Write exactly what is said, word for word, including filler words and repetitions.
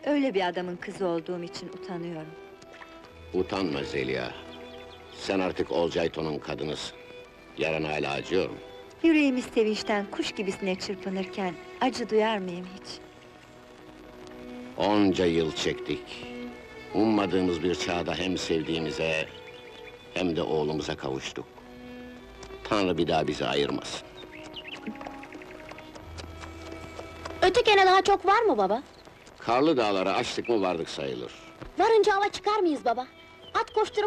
Öyle bir adamın kızı olduğum için utanıyorum. Utanma Zeliha. Sen artık Olcayto'nun kadınısın. Yaran hala acıyor mu? Yüreğimiz sevinçten kuş gibisine çırpınırken acı duyar mıyım hiç? Onca yıl çektik. Ummadığımız bir çağda hem sevdiğimize... hem de oğlumuza kavuştuk. Tanrı bir daha bizi ayırmasın. Ötekene daha çok var mı baba? Karlı dağlara açtık mı vardık sayılır. Varınca hava çıkar mıyız baba? At koşturup